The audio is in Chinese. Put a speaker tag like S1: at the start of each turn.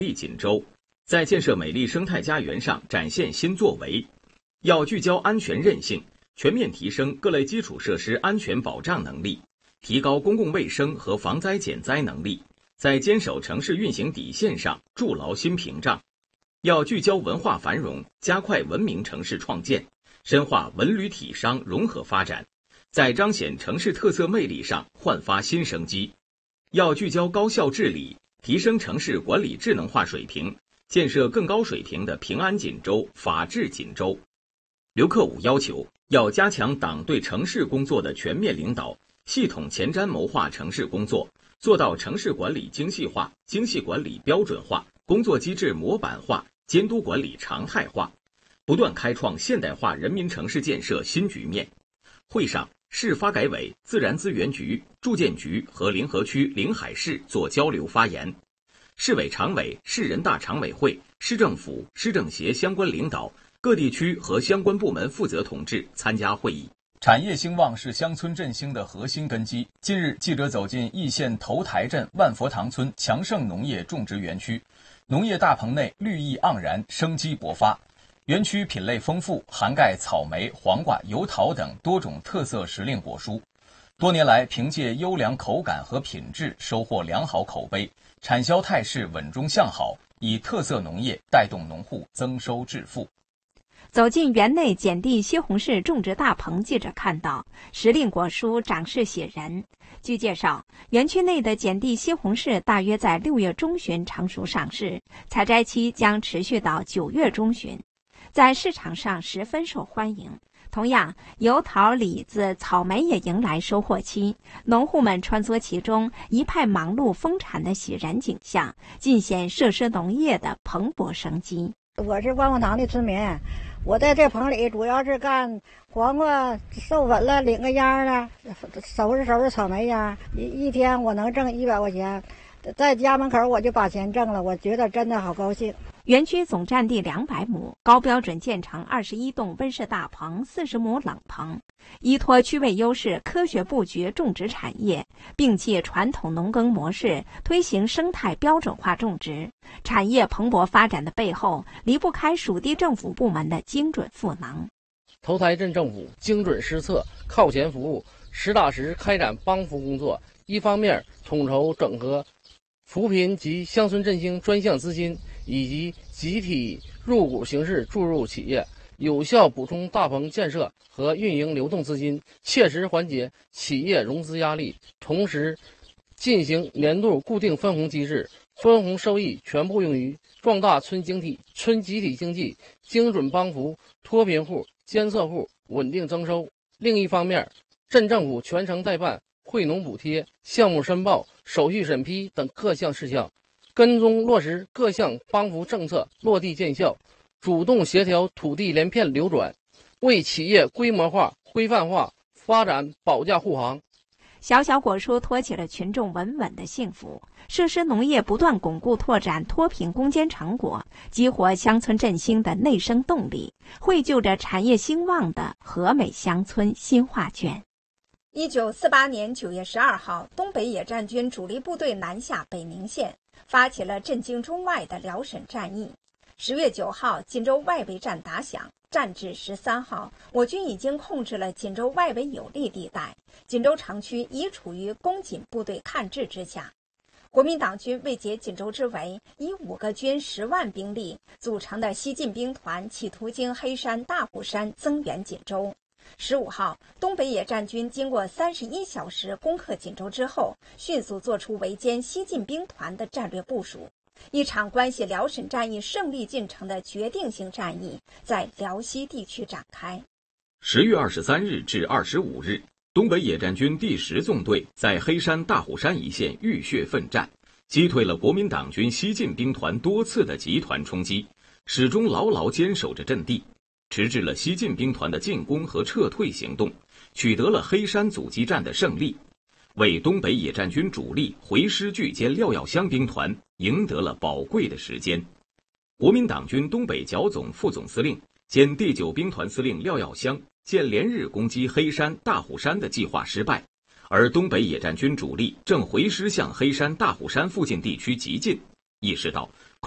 S1: 丽锦州，在建设美丽生态家园上展现新作为。要聚焦安全韧性，全面提升各类基础设施安全保障能力，提高公共卫生和防灾减灾能力，在坚守城市运行底线上筑牢新屏障。要聚焦文化繁荣，加快文明城市创建，深化文旅体商融合发展，在彰显城市特色魅力上焕发新生机。要聚焦高效治理，提升城市管理智能化水平，建设更高水平的平安锦州、法治锦州。刘克武要求，要加强党对城市工作的全面领导，系统前瞻谋划城市工作，做到城市管理精细化、精细管理标准化、工作机制模板化、监督管理常态化，不断开创现代化人民城市建设新局面。会上，市发改委、自然资源局、住建局和临河区临海市做交流发言。市委常委、市人大常委会、市政府、市政协相关领导、各地区和相关部门负责同志参加会议。
S2: 产业兴旺是乡村振兴的核心根基。近日，记者走进易县头台镇万佛堂村强盛农业种植园区，农业大棚内绿意盎然，生机勃发。园区品类丰富，涵盖草莓、黄瓜、油桃等多种特色时令果蔬。多年来，凭借优良口感和品质，收获良好口碑，产销态势稳中向好，以特色农业带动农户增收致富。
S3: 走进园内碱地西红柿种植大棚，记者看到时令果蔬长势喜人。据介绍，园区内的碱地西红柿大约在6月中旬成熟上市，采摘期将持续到9月中旬，在市场上十分受欢迎。同样，油桃、李子、草莓也迎来收获期，农户们穿梭其中，一派忙碌丰产的喜然景象，尽显设施农业的蓬勃生机。
S4: 我是万佛堂的村民，我在这棚里主要是干黄瓜授粉了，领个秧了，收拾草莓秧，一天我能挣100块钱，在家门口我就把钱挣了，我觉得真的好高兴。
S3: 园区总占地200亩，高标准建成21栋温室大棚、40亩冷棚，依托区位优势，科学布局种植产业，并借传统农耕模式推行生态标准化种植。产业蓬勃发展的背后，离不开属地政府部门的精准赋能。
S5: 头台镇政府精准施策，靠前服务，实打实开展帮扶工作。一方面统筹整合扶贫及乡村振兴专项资金，以及集体入股形式注入企业，有效补充大棚建设和运营流动资金，切实缓解企业融资压力。同时，进行年度固定分红机制，分红收益全部用于壮大村集体经济，精准帮扶脱贫户、监测户，稳定增收。另一方面，镇政府全程代办惠农补贴、项目申报、手续审批等各项事项，跟踪落实各项帮扶政策落地见效，主动协调土地连片流转，为企业规模化、规范化发展保驾护航。
S3: 小小果蔬托起了群众稳稳的幸福，设施农业不断巩固拓展脱贫攻坚成果，激活乡村振兴的内生动力，绘就着产业兴旺的和美乡村新画卷。
S6: 1948年9月12号，东北野战军主力部队南下北宁县，发起了震惊中外的辽沈战役。10月9号，锦州外围战打响。战至13号，我军已经控制了锦州外围有利地带，锦州城区已处于攻锦部队看治之下。国民党军为解锦州之围，以5个军10万兵力组成的西进兵团企图经黑山、大虎山增援锦州。15号，东北野战军经过31小时攻克锦州之后，迅速做出围歼西进兵团的战略部署。一场关系辽沈战役胜利进程的决定性战役在辽西地区展开。
S1: 10月23日至25日，东北野战军第10纵队在黑山、大虎山一线浴血奋战，击退了国民党军西进兵团多次的集团冲击，始终牢牢坚守着阵地，迟滞了西进兵团的进攻和撤退行动，取得了黑山阻击战的胜利，为东北野战军主力回师拒歼廖耀湘兵团赢得了宝贵的时间。国民党军东北剿总副总司令兼第9兵团司令廖耀湘见连日攻击黑山、大虎山的计划失败，而东北野战军主力正回师向黑山、大虎山附近地区急进，意识到